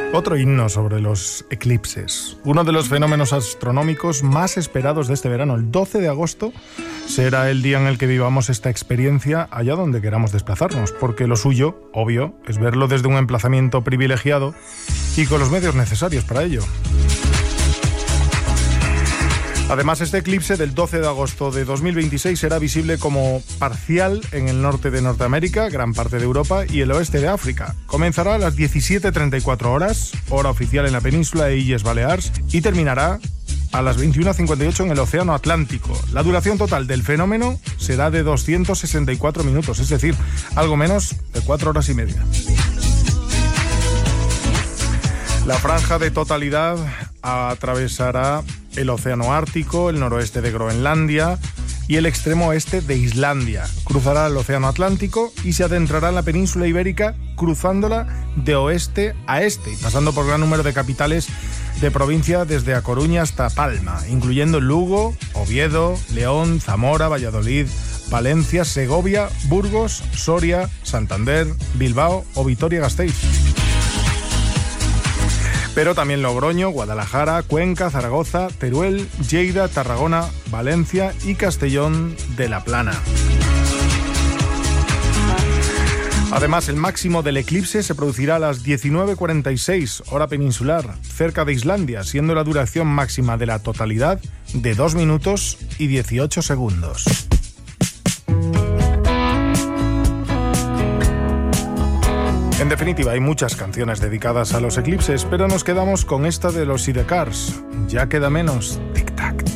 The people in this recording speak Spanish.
Otro himno sobre los eclipses. Uno de los fenómenos astronómicos más esperados de este verano, el 12 de agosto, será el día en el que vivamos esta experiencia allá donde queramos desplazarnos, porque lo suyo, obvio, es verlo desde un emplazamiento privilegiado y con los medios necesarios para ello. Además, este eclipse del 12 de agosto de 2026 será visible como parcial en el norte de Norteamérica, gran parte de Europa y el oeste de África. Comenzará a las 17:34 horas, hora oficial en la península de Illes Balears, y terminará a las 21:58 en el Océano Atlántico. La duración total del fenómeno será de 264 minutos, es decir, algo menos de 4 horas y media. La franja de totalidad atravesará el Océano Ártico, el noroeste de Groenlandia y el extremo oeste de Islandia. Cruzará el Océano Atlántico y se adentrará en la península ibérica, cruzándola de oeste a este y pasando por gran número de capitales de provincia desde A Coruña hasta Palma, incluyendo Lugo, Oviedo, León, Zamora, Valladolid, Valencia, Segovia, Burgos, Soria, Santander, Bilbao o Vitoria-Gasteiz. Pero también Logroño, Guadalajara, Cuenca, Zaragoza, Teruel, Lleida, Tarragona, Valencia y Castellón de la Plana. Además, el máximo del eclipse se producirá a las 19:46, hora peninsular, cerca de Islandia, siendo la duración máxima de la totalidad de 2 minutos y 18 segundos. En definitiva, hay muchas canciones dedicadas a los eclipses, pero nos quedamos con esta de los Sidecars. Ya queda menos.